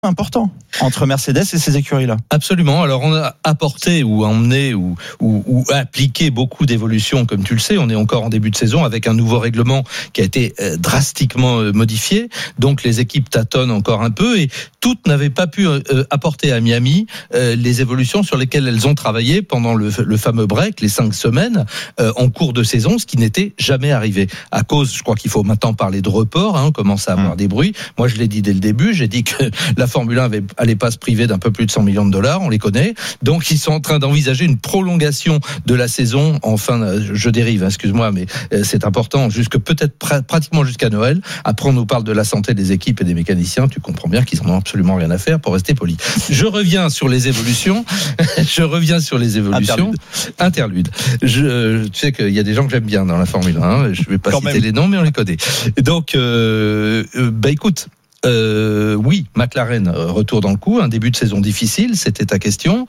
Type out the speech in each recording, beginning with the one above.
important entre Mercedes et ces écuries-là. Absolument. Alors on a apporté ou emmené ou appliqué beaucoup d'évolutions, comme tu le sais. On est encore en début de saison avec un nouveau règlement qui a été drastiquement modifié. Donc les équipes tâtonnent encore un peu et toutes n'avaient pas pu apporter à Miami les évolutions sur lesquelles elles ont travaillé pendant le fameux break, les 5 semaines en cours de saison, ce qui n'était jamais arrivé. À cause, je crois qu'il faut maintenant parler de report, on commence à avoir des bruits. Moi je l'ai dit dès le début, j'ai dit que la Formule 1 allait pas se priver d'un peu plus de 100 millions de dollars, on les connaît. Donc ils sont en train d'envisager une prolongation de la saison je dérive, excuse-moi, mais c'est important, peut-être pratiquement jusqu'à Noël. Après on nous parle de la santé des équipes et des mécaniciens, tu comprends bien qu'ils en ont absolument rien à faire, pour rester poli. Je reviens sur les évolutions. Interlude. Tu sais qu'il y a des gens que j'aime bien dans la Formule 1, je vais pas citer les noms, mais on les connaît. Donc écoute, oui, McLaren retour dans le coup, un début de saison difficile, c'était ta question.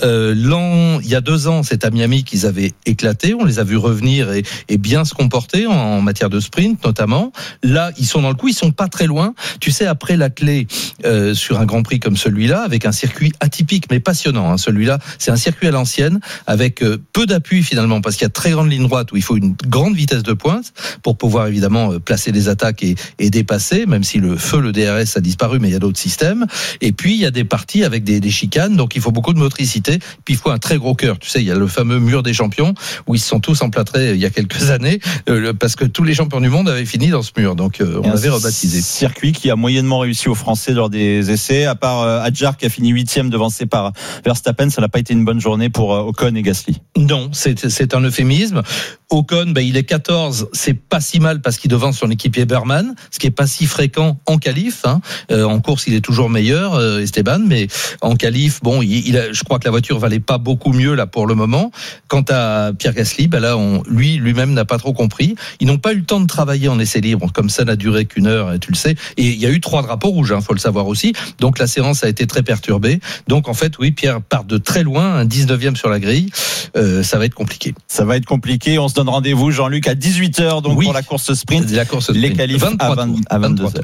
Il y a 2 ans, c'est à Miami qu'ils avaient éclaté, on les a vus revenir et bien se comporter en matière de sprint notamment. Là, ils sont dans le coup, ils sont pas très loin. Tu sais, après la clé sur un Grand Prix comme celui-là, avec un circuit atypique mais passionnant, celui-là, c'est un circuit à l'ancienne avec peu d'appui finalement, parce qu'il y a très grande ligne droite où il faut une grande vitesse de pointe pour pouvoir évidemment placer les attaques et dépasser, même si le DRS a disparu, mais il y a d'autres systèmes. Et puis il y a des parties avec des chicanes, donc il faut beaucoup de motricité. Puis il faut un très gros cœur. Tu sais, il y a le fameux mur des champions où ils se sont tous emplâtrés il y a quelques années parce que tous les champions du monde avaient fini dans ce mur. Donc on avait rebaptisé. Circuit qui a moyennement réussi aux Français lors des essais. À part Hadjar qui a fini 8e devancé par Verstappen, ça n'a pas été une bonne journée pour Ocon et Gasly. Non, c'est un euphémisme. Ocon, il est 14, c'est pas si mal parce qu'il devance son équipier Berman, ce qui est pas si fréquent en qualif. En course, il est toujours meilleur, Esteban, mais en qualif, je crois que la voiture valait pas beaucoup mieux là pour le moment. Quant à Pierre Gasly, lui-même n'a pas trop compris. Ils n'ont pas eu le temps de travailler en essai libre, comme ça n'a duré qu'une heure, tu le sais. Et il y a eu 3 drapeaux rouges, faut le savoir aussi. Donc la séance a été très perturbée. Donc en fait, oui, Pierre part de très loin, un 19e sur la grille. Ça va être compliqué. Ça va être compliqué. On se donne rendez-vous, Jean-Luc, à 18h pour la course sprint. Les qualifs à 22h.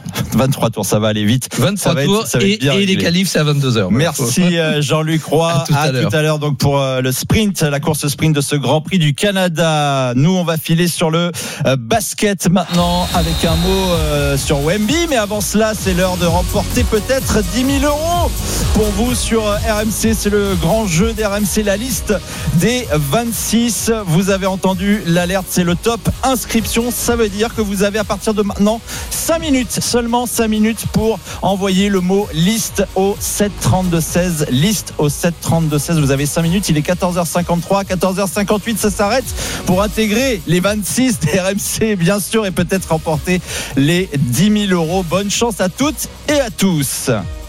23 tours, ça va aller vite. 23 tours et les qualifs, c'est à 22h. Merci Jean-Luc Roy. À tout à l'heure donc pour le sprint, la course sprint de ce Grand Prix du Canada. Nous, on va filer sur le basket maintenant avec un mot sur Wemby. Mais avant cela, c'est l'heure de remporter peut-être 10 000 € pour vous sur RMC. C'est le grand jeu d'RMC, la liste des 26. Vous avez entendu l'alerte, c'est le top inscription. Ça veut dire que vous avez à partir de maintenant 5 minutes, seulement 5 minutes pour envoyer le mot liste au 732-16. Liste au 732-16. Vous avez 5 minutes. Il est 14h53, 14h58. Ça s'arrête pour intégrer les 26 des RMC, bien sûr, et peut-être remporter les 10 000 €. Bonne chance à toutes et à tous.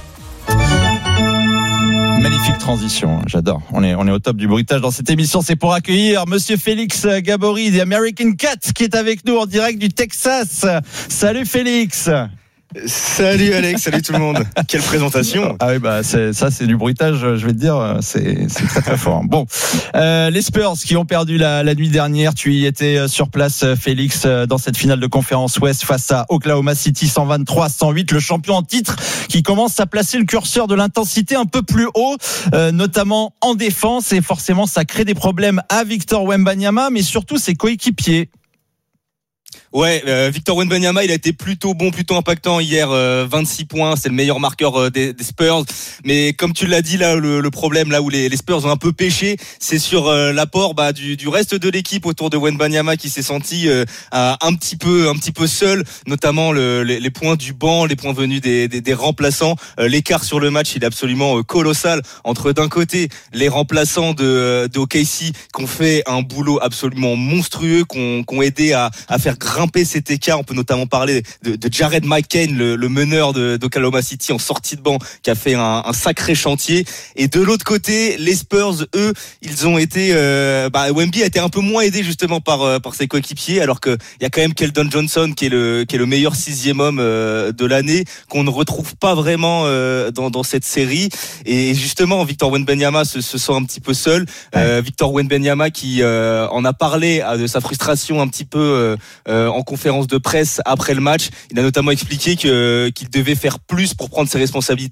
Magnifique transition, j'adore. On est au top du bruitage dans cette émission. C'est pour accueillir Monsieur Félix Gabory, The American Cat, qui est avec nous en direct du Texas. Salut Félix. Salut Alex, salut tout le monde. Quelle présentation. Ah oui, c'est du bruitage, je vais te dire, c'est très très fort. Bon, les Spurs qui ont perdu la nuit dernière, tu y étais sur place Félix, dans cette finale de conférence Ouest face à Oklahoma City, 123-108, le champion en titre qui commence à placer le curseur de l'intensité un peu plus haut, notamment en défense, et forcément ça crée des problèmes à Victor Wembanyama, mais surtout ses coéquipiers. Ouais, Victor Wembanyama, il a été plutôt bon, plutôt impactant hier, 26 points, c'est le meilleur marqueur des Spurs. Mais comme tu l'as dit là, le problème là où les Spurs ont un peu pêché, c'est sur l'apport du reste de l'équipe autour de Wembanyama qui s'est senti un petit peu seul, notamment les points du banc, les points venus des remplaçants. L'écart sur le match, il est absolument colossal entre d'un côté les remplaçants de OKC qui ont fait un boulot absolument monstrueux, qui ont aidé à faire grimper cet écart. On peut notamment parler de Jared McCain, le meneur d'Oklahoma City en sortie de banc, qui a fait un sacré chantier. Et de l'autre côté, les Spurs, eux, ils ont été Wemby a été un peu moins aidé justement par ses coéquipiers, alors que il y a quand même Keldon Johnson qui est le meilleur 6e homme de l'année, qu'on ne retrouve pas vraiment dans cette série. Et justement, Victor Wembanyama se sent un petit peu seul. Victor Wembanyama qui en a parlé de sa frustration un petit peu en conférence de presse après le match. Il a notamment expliqué qu'il devait faire plus pour prendre ses responsabilités